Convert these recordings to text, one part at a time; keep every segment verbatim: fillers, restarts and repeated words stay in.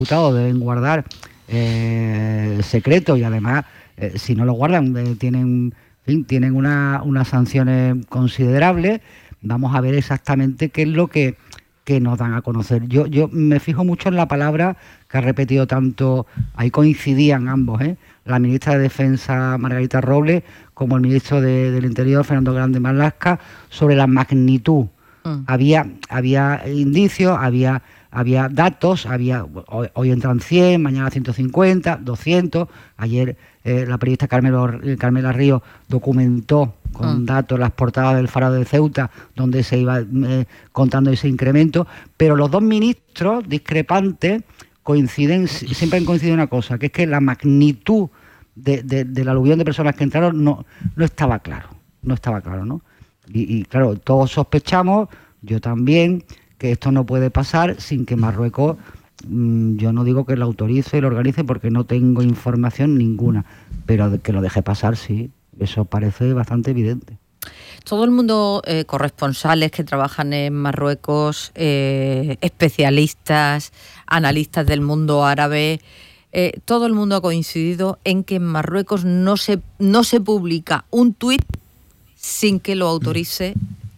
diputados deben guardar eh, secreto y además, eh, si no lo guardan, eh, tienen, en fin, tienen una, unas sanciones considerables. Vamos a ver exactamente qué es lo que, que nos dan a conocer. Yo, yo me fijo mucho en la palabra que ha repetido tanto, ahí coincidían ambos, ¿eh? la ministra de Defensa Margarita Robles como el ministro de, del Interior Fernando Grande Marlaska, sobre la magnitud. Mm. Había, había indicios, había... Había datos, había hoy, hoy entran cien, mañana ciento cincuenta, doscientos. Ayer eh, la periodista Carmelo, Carmela Ríos documentó con mm. datos las portadas del Faro de Ceuta, donde se iba eh, contando ese incremento. Pero los dos ministros discrepantes coinciden, siempre han coincidido en una cosa, que es que la magnitud de, de, del aluvión de personas que entraron no, no estaba claro. No estaba claro, ¿no? Y, y claro, todos sospechamos, yo también, que esto no puede pasar sin que Marruecos, mmm, yo no digo que lo autorice y lo organice porque no tengo información ninguna, pero que lo deje pasar, sí, eso parece bastante evidente. Todo el mundo, eh, corresponsales que trabajan en Marruecos, eh, especialistas, analistas del mundo árabe, eh, todo el mundo ha coincidido en que en Marruecos no se, no se publica un tuit sin que lo autorice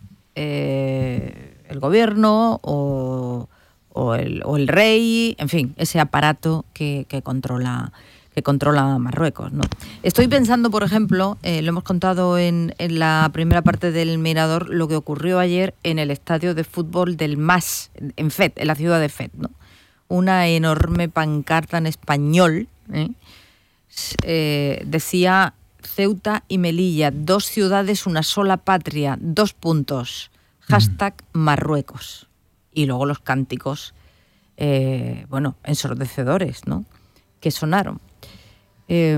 eh, el gobierno o, o, el, o el rey, en fin, ese aparato que, que controla que controla Marruecos, ¿no? Estoy pensando, por ejemplo, eh, lo hemos contado en, en la primera parte del Mirador, lo que ocurrió ayer en el estadio de fútbol del Mas, en Fez, en la ciudad de Fez, ¿no? Una enorme pancarta en español, ¿eh? Eh, decía Ceuta y Melilla, dos ciudades, una sola patria, dos puntos. Hashtag Marruecos. Y luego los cánticos, eh, bueno, ensordecedores, ¿no? Que sonaron. Eh,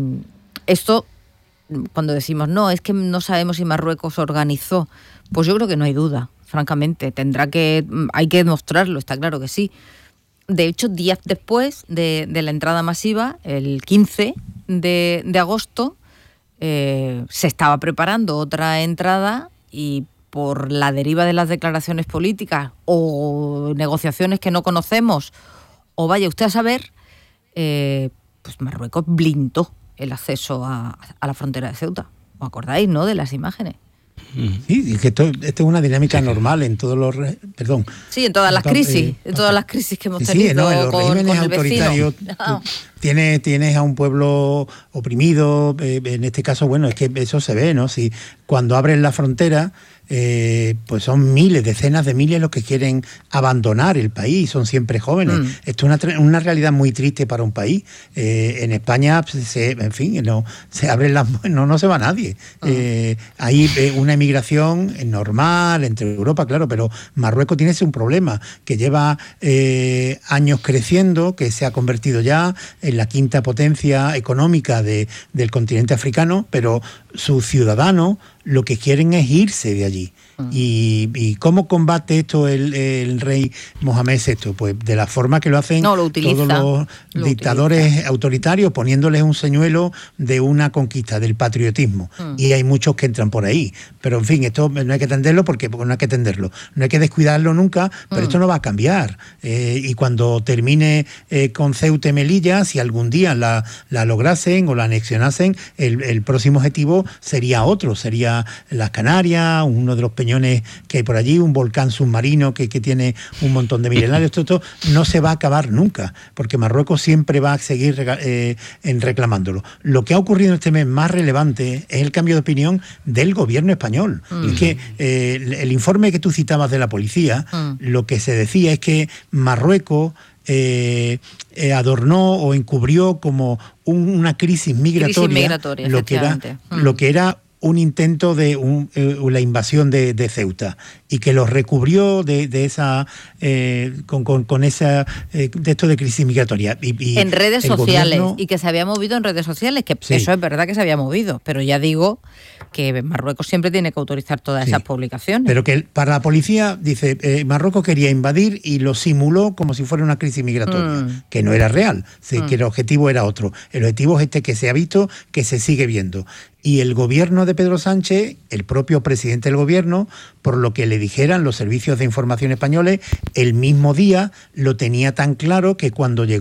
esto, cuando decimos, no, es que no sabemos si Marruecos organizó, pues yo creo que no hay duda, francamente. Tendrá que, hay que demostrarlo, está claro que sí. De hecho, días después de, de la entrada masiva, el quince de, de agosto, eh, se estaba preparando otra entrada y por la deriva de las declaraciones políticas o negociaciones que no conocemos, o vaya usted a saber, eh, pues Marruecos blindó el acceso a, a la frontera de Ceuta. ¿Os acordáis, no?, de las imágenes. Sí, que esto, esto es una dinámica sí, normal en todos los... Re, perdón. Sí, en todas las crisis, eh, en todas las crisis que hemos sí, tenido. Sí, no, en los con, regímenes con autoritarios no. tienes, tienes a un pueblo oprimido, eh, en este caso, bueno, es que eso se ve, ¿no? Si cuando abren la frontera, eh, pues son miles, decenas de miles los que quieren abandonar el país, son siempre jóvenes. Mm. Esto es una, una realidad muy triste para un país. Eh, en España, se, en fin, no se abren las... No, no se va nadie. Mm. Eh, hay eh, una emigración normal entre Europa, claro, pero Marruecos tiene ese un problema, que lleva eh, años creciendo, que se ha convertido ya en la quinta potencia económica de, del continente africano, pero sus ciudadanos lo que quieren es irse de allí. Uh-huh. Y, ¿Y cómo combate esto el, el rey Mohamed sexto? Pues de la forma que lo hacen no, lo utiliza, todos los lo dictadores utiliza. autoritarios, poniéndoles un señuelo de una conquista, del patriotismo. Uh-huh. Y hay muchos que entran por ahí. Pero en fin, esto no hay que atenderlo porque, porque no hay que atenderlo. No hay que descuidarlo nunca, pero uh-huh. esto no va a cambiar. Eh, y cuando termine eh, con Ceuta y Melilla, si algún día la, la lograsen o la anexionasen, el, el próximo objetivo sería otro, sería las Canarias, uno de los peñones que hay por allí, un volcán submarino que, que tiene un montón de milenarios. Esto, esto no se va a acabar nunca, porque Marruecos siempre va a seguir eh, en reclamándolo. Lo que ha ocurrido este mes más relevante es el cambio de opinión del gobierno español. Mm. Es que eh, el, el informe que tú citabas de la policía, mm. lo que se decía es que Marruecos Eh, eh, adornó o encubrió como un, una crisis migratoria, crisis migratoria lo que era mm. lo que era un intento de un, eh, la invasión de, de Ceuta, y que los recubrió de, de esa eh, con, con, con esa eh, de esto de crisis migratoria y, y en redes sociales gobierno... y que se había movido en redes sociales, que sí. Eso es verdad que se había movido, pero ya digo que Marruecos siempre tiene que autorizar todas sí. esas publicaciones. Pero que para la policía dice eh, Marruecos quería invadir y lo simuló como si fuera una crisis migratoria, mm. que no era real, sí, mm. que el objetivo era otro. El objetivo es este que se ha visto, que se sigue viendo. Y el gobierno de Pedro Sánchez, el propio presidente del gobierno, por lo que le dijeran los servicios de información españoles, el mismo día lo tenía tan claro que cuando llegó